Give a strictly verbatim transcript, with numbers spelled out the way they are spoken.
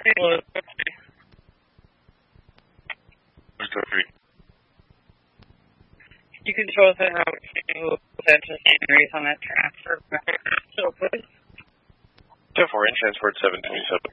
You can show us how to potential sceneries on that transfer. So, please. ten four in transport seven twenty-seven.